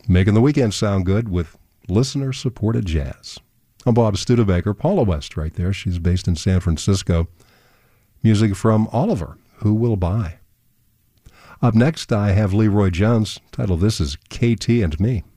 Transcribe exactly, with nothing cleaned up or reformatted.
Making the weekend sound good with listener-supported jazz. I'm Bob Studebaker. Paula West right there. She's based in San Francisco. Music from Oliver, Who Will Buy? Up next, I have Leroy Jones. Title, this is K T and Me.